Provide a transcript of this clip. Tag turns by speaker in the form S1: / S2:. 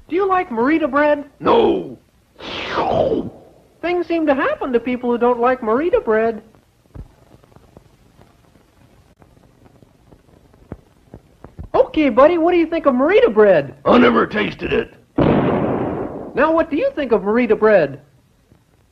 S1: Do you like Merita bread?
S2: No.
S1: Things seem to happen to people who don't like Merita bread. Okay, buddy, what do you think of Merita bread?
S2: I never tasted it.
S1: Now, what do you think of Merita bread?